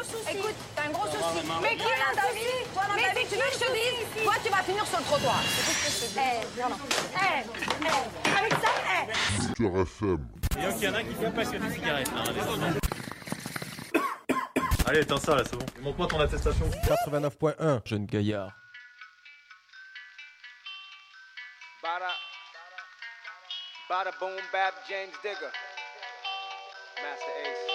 gros souci. Écoute, t'as un gros souci. Mais qui a un souci? Mais si tu veux que je te dise, toi, tu vas finir sur le trottoir. C'est tout ce que je te dis. Avec ça, Sur FM. Et donc il y en a qui sont passionnés de cigarettes. Allez, éteins ça là, c'est bon. Montre-moi ton attestation. 89.1, jeune gaillard. Bada boom bap James Digger. Master Ace.